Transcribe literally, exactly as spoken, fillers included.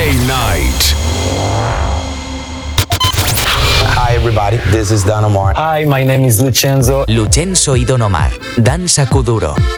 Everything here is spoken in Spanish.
Night. Hi everybody, this is Don Omar. Hi, my name is Lucenzo. Lucenzo y Don Omar. Danza Kuduro.